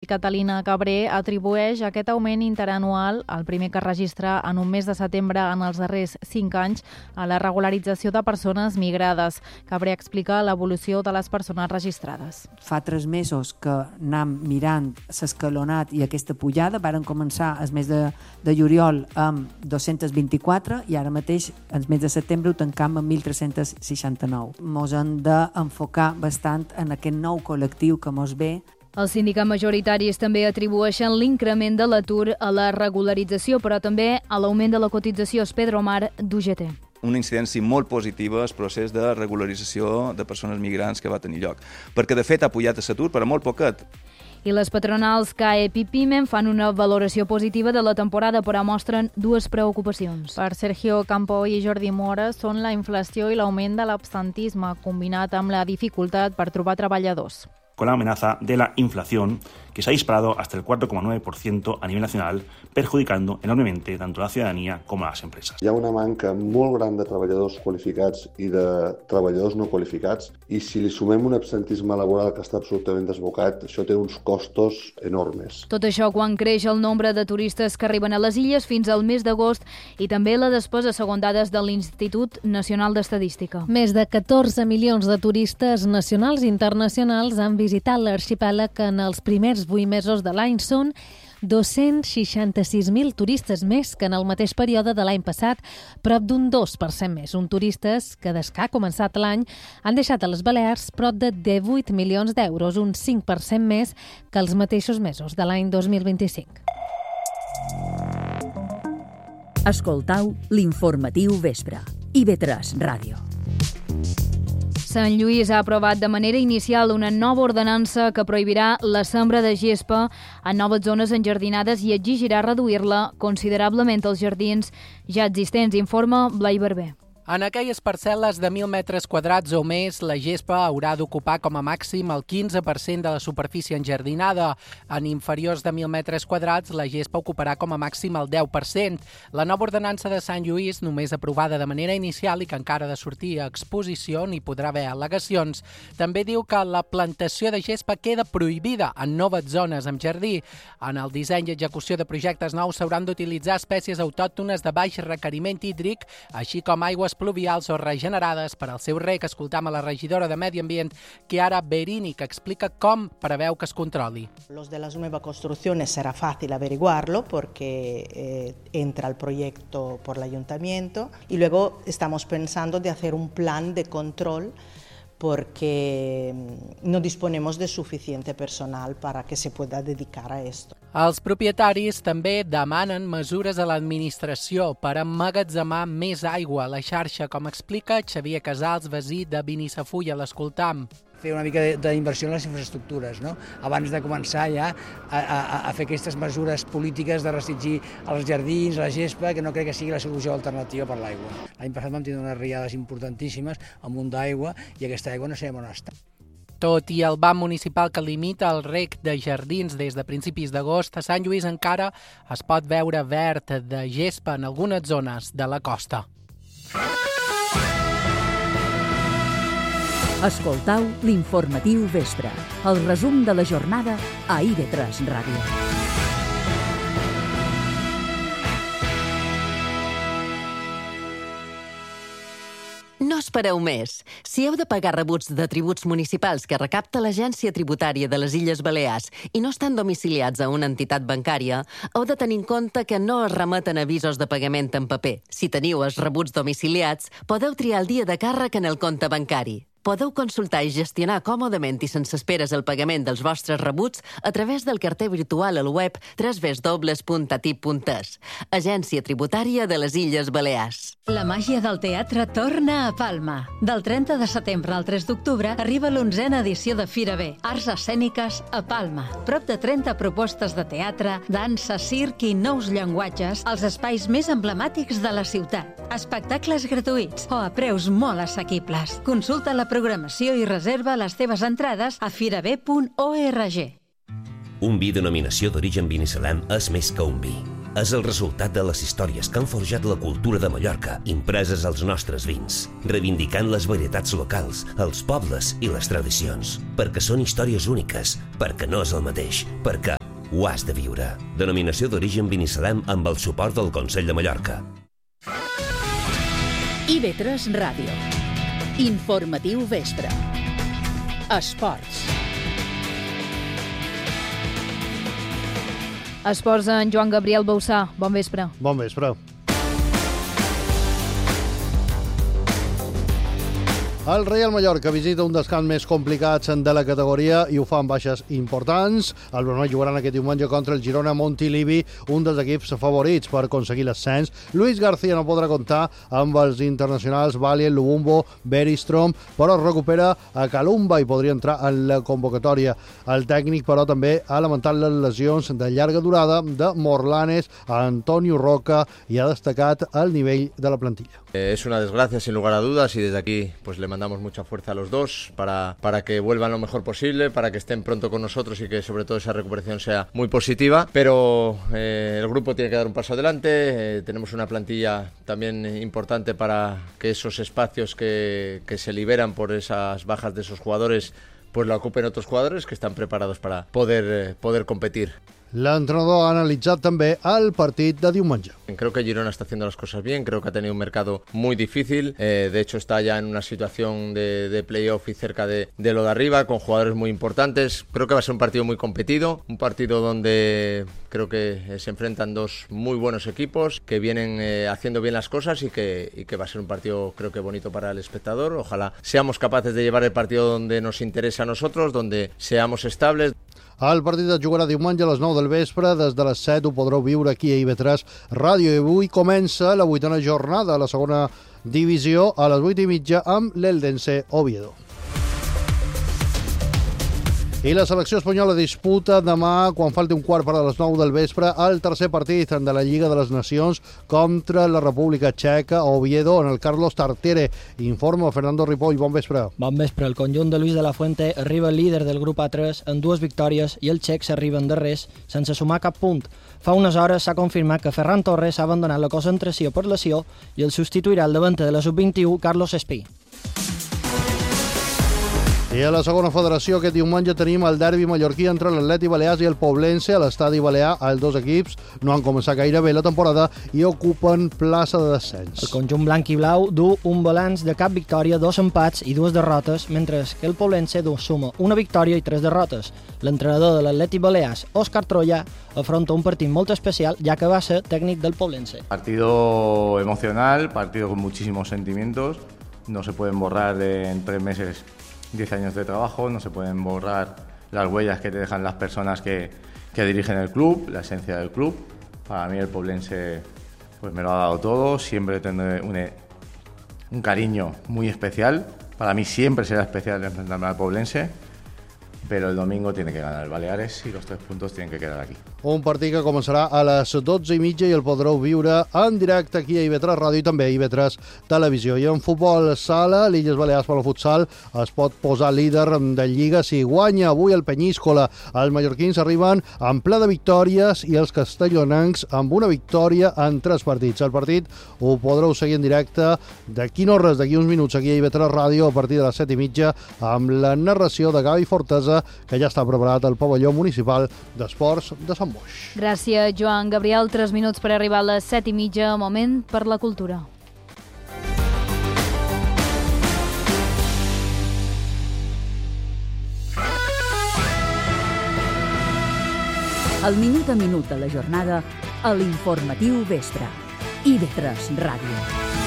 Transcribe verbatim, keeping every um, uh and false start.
Catalina Cabré atribueix aquest augment interanual, el primer que registra en un mes de setembre en els darrers cinc anys, a la regularització de persones migrades. Cabré explica l'evolució de les persones registrades. Fa tres mesos que anem mirant l'escalonat i aquesta pujada. Varen començar el mes de, de juliol amb dos-cents vint-i-quatre i ara mateix, el mes de setembre, ho tancam amb mil tres-cents seixanta-nou. Mos hem d'enfocar bastant en aquest nou col·lectiu que mos ve. Els sindicats majoritaris també atribueixen l'increment de l'atur a la regularització, però també a l'augment de la cotització. És Pedro Omar, d'U G T. Una incidència molt positiva al procés de regularització de persones migrants que va tenir lloc, perquè de fet ha pujat l'atur, però molt poquet. I les patronals C A E P i PIMEN fan una valoració positiva de la temporada, però mostren dues preocupacions. Per Sergio Campo i Jordi Mora són la inflació i l'augment de l'absentisme, combinat amb la dificultat per trobar treballadors. Con la amenaza de la inflación, que se ha disparado hasta el cuatro coma nueve por ciento a nivel nacional, perjudicando enormemente tanto a la ciudadanía como a las empresas. Hi ha una manca molt gran de treballadors qualificats i de treballadors no qualificats, i si li sumem un absentisme laboral que està absolutament desbocat, això té uns costos enormes. Tot això quan creix el nombre de turistes que arriben a les illes fins al mes d'agost i també la despesa, segons dades de l'Institut Nacional d'Estadística. Més de catorze milions de turistes nacionals i internacionals han visitat l'arxipèlag en els primers vuit mesos de l'any. Són dos-cents seixanta-sis mil turistes més que en el mateix període de l'any passat, prop d'un dos per cent més. Un turistes que, des que ha començat l'any, han deixat a les Balears prop de divuit milions d'euros, un cinc per cent més que els mateixos mesos de l'any dos mil vint-i-cinc. Escoltau l'informatiu vespre. I ve tres Ràdio. Sant Lluís ha aprovat de manera inicial una nova ordenança que prohibirà la sembra de gespa en noves zones enjardinades i exigirà reduir-la considerablement als jardins ja existents, informa Blai Barber. En aquelles parcel·les de mil metres quadrats o més, la gespa haurà d'ocupar com a màxim el quinze per cent de la superfície enjardinada. En inferiors de mil metres quadrats, la gespa ocuparà com a màxim el deu per cent. La nova ordenança de Sant Lluís, només aprovada de manera inicial i que encara ha de sortir a exposició, n'hi podrà haver al·legacions. També diu que la plantació de gespa queda prohibida en noves zones amb jardí. En el disseny i execució de projectes nous s'hauran d'utilitzar espècies autòctones de baix requeriment hídric, així com aigües pluvials o regenerades per al seu reg. Escoltam a la regidora de Medi Ambient, Chiara Berini, que explica com preveu que es controli. Los de las nuevas construcciones será fácil averiguarlo porque eh, entra el proyecto por el ayuntamiento y luego estamos pensando de hacer un plan de control porque no disponemos de suficiente personal para que se pueda dedicar a esto. Els propietaris també demanen mesures a l'administració per emmagatzemar més aigua a la xarxa, com explica Xavier Casals, veí de Binissafull, a l'Escoltam. Fer una mica d'inversió en les infraestructures, no? Abans de començar ja a, a, a fer aquestes mesures polítiques de restringir els jardins, la gespa, que no crec que sigui la solució alternativa per l'aigua. L'any passat vam tenir unes riades importantíssimes, un munt d'aigua, i aquesta aigua no sabem on està. Tot i el ban municipal que limita el reg de jardins des de principis d'agost, a Sant Lluís encara es pot veure verd de gespa en algunes zones de la costa. Escoltau l'informatiu vespre, el resum de la jornada a I V tres Ràdio. No espereu més. Si heu de pagar rebuts de tributs municipals que recapta l'Agència Tributària de les Illes Balears i no estan domiciliats a una entitat bancària, heu de tenir en compte que no es remeten avisos de pagament en paper. Si teniu els rebuts domiciliats, podeu triar el dia de càrrec en el compte bancari. Podeu consultar i gestionar còmodament i sense esperes el pagament dels vostres rebuts a través del carter virtual al web w w w punt a t i p punt e s. Agència Tributària de les Illes Balears. La màgia del teatre torna a Palma. Del trenta de setembre al tres d'octubre arriba l'onzena edició de Fira B, Arts Escèniques a Palma. Prop de trenta propostes de teatre, dansa, circ i nous llenguatges als espais més emblemàtics de la ciutat. Espectacles gratuïts o a preus molt assequibles. Consulta la programació i reserva les teves entrades a firab punt org. Un vi denominació d'origen binissalem és més que un vi. és el resultat de les històries que han forjat la cultura de Mallorca, impreses als nostres vins, reivindicant les varietats locals, els pobles i les tradicions. Perquè són històries úniques, perquè no és el mateix, perquè ho has de viure. Denominació d'origen Binissalem amb el suport del Consell de Mallorca. I V tres Ràdio. Informatiu vespre. Esports. Esports en Joan Gabriel Bauçà. Bon vespre. Bon vespre. El Real Mallorca visita un dels camps més complicats de la categoria i ho fa amb baixes importants. El vermell jugaran aquest diumenge contra el Girona Montilivi, un dels equips favorits per aconseguir l'ascens. Luis García no podrà comptar amb els internacionals Valien, Lubumbo, Bergstrom, però recupera a Kalumba i podria entrar en la convocatòria. El tècnic, però, també ha lamentat les lesions de llarga durada de Morlanes, Antonio Roca i ha destacat el nivell de la plantilla. Eh, es una desgracia sin lugar a dudas y desde aquí pues le mandamos mucha fuerza a los dos para, para que vuelvan lo mejor posible, para que estén pronto con nosotros y que sobre todo esa recuperación sea muy positiva, pero eh, el grupo tiene que dar un paso adelante, eh, tenemos una plantilla también importante para que esos espacios que, que se liberan por esas bajas de esos jugadores pues la ocupen otros jugadores que están preparados para poder, eh, poder competir. L'entrenador ha analitzat també el partit de diumenge. Creo que Girona está haciendo las cosas bien, creo que ha tenido un mercado muy difícil, eh, de hecho está ya en una situación de, de playoff y cerca de, de lo de arriba, con jugadores muy importantes. Creo que va a ser un partido muy competido, un partido donde creo que eh, se enfrentan dos muy buenos equipos que vienen eh, haciendo bien las cosas y que, y que va a ser un partido creo que bonito para el espectador. Ojalá seamos capaces de llevar el partido donde nos interesa a nosotros, donde seamos estables. El partit es jugarà diumenge a les nou del vespre. Des de les set ho podreu viure aquí a I V tres Ràdio. I avui comença la vuitena jornada a la segona divisió a les vuit i mitja amb l'Eldense Oviedo. I la selecció espanyola disputa demà, quan falti un quart per a les nou del vespre, el tercer partit de la Lliga de les Nacions contra la República Txeca a Oviedo, en el Carlos Tartiere. Informa Fernando Ripoll. Bon vespre. Bon vespre. El conjunt de Luis de la Fuente arriba líder del grup A tres en dues victòries i els txecs arriben darrers sense sumar cap punt. Fa unes hores s'ha confirmat que Ferran Torres ha abandonat la concentració per lesió i el substituirà el davanter de la sub vint-i-u, Carlos Espí. I a la segona federació aquest diumenge tenim el derbi mallorquí entre l'Atleti Balears i el Poblense. A l'estadi balear els dos equips no han començat gaire bé la temporada i ocupen plaça de descens. El conjunt blanc i blau du un balanç de cap victòria, dos empats i dues derrotes, mentre que el Poblense du suma una victòria i tres derrotes. L'entrenador de l'Atleti Balears, Òscar Troya, afronta un partit molt especial, ja que va ser tècnic del Poblense. Partido emocional, partido con muchísimos sentimientos, no se pueden borrar de, en tres meses diez años de trabajo, no se pueden borrar las huellas que te dejan las personas que, que dirigen el club, la esencia del club. Para mí el Poblense pues me lo ha dado todo, siempre tendré un, un cariño muy especial. Para mí siempre será especial enfrentarme al Poblense, pero el domingo tiene que ganar el Baleares y los tres puntos tienen que quedar aquí. Un partit que començarà a les dotze i mitja i el podreu viure en directe aquí a I V tres Ràdio i també a I V tres Televisió. I en futbol sala, l'Illes Balears per al futsal es pot posar líder de Lliga si guanya avui el Penyíscola. Els mallorquins arriben en ple de victòries i els castellonencs amb una victòria en tres partits. El partit ho podreu seguir en directe d'aquí no res, d'aquí uns minuts aquí a I V tres Ràdio a partir de les set i mitja amb la narració de Gavi Fortesa, que ja està preparat al pavelló municipal d'esports de Sant Boix. Gràcies, Joan Gabriel. Tres minuts per arribar a les set i mitja. Moment per la cultura. El minut a minut de la jornada a l'Informatiu Vespre. I V tres Ràdio.